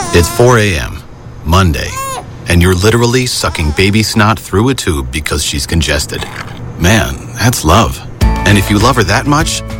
It's 4 a.m., Monday, and you're literally sucking baby snot through a tube because she's congested. Man, that's love. And if you love her that much,